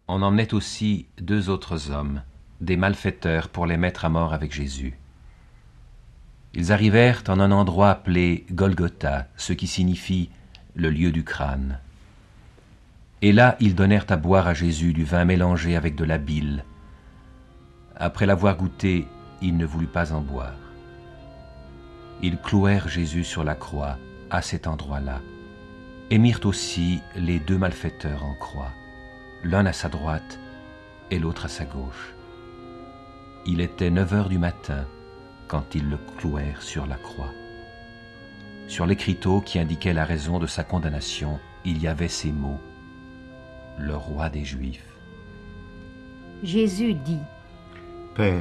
On emmenait aussi 2 autres hommes, des malfaiteurs, pour les mettre à mort avec Jésus. Ils arrivèrent en un endroit appelé Golgotha, ce qui signifie le lieu du crâne. Et là, ils donnèrent à boire à Jésus du vin mélangé avec de la bile. Après l'avoir goûté, il ne voulut pas en boire. Ils clouèrent Jésus sur la croix, à cet endroit-là, et mirent aussi les 2 malfaiteurs en croix, l'un à sa droite et l'autre à sa gauche. Il était 9h du matin quand ils le clouèrent sur la croix. Sur l'écriteau qui indiquait la raison de sa condamnation, il y avait ces mots: le roi des Juifs. Jésus dit: Père,